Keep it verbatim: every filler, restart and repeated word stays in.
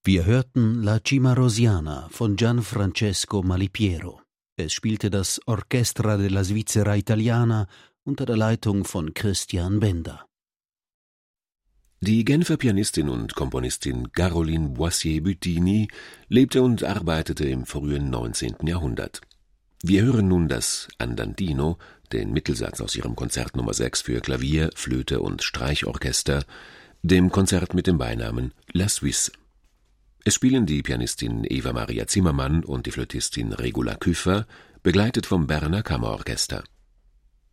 Wir hörten La Cimarrosiana von Gianfrancesco Malipiero. Es spielte das Orchestra della Svizzera Italiana unter der Leitung von Christian Benda. Die Genfer Pianistin und Komponistin Caroline Boissier-Buttini lebte und arbeitete im frühen neunzehnten Jahrhundert. Wir hören nun das Andantino, den Mittelsatz aus ihrem Konzert Nummer sechs für Klavier, Flöte und Streichorchester, dem Konzert mit dem Beinamen La Suisse. Es spielen die Pianistin Eva Maria Zimmermann und die Flötistin Regula Küffer, begleitet vom Berner Kammerorchester.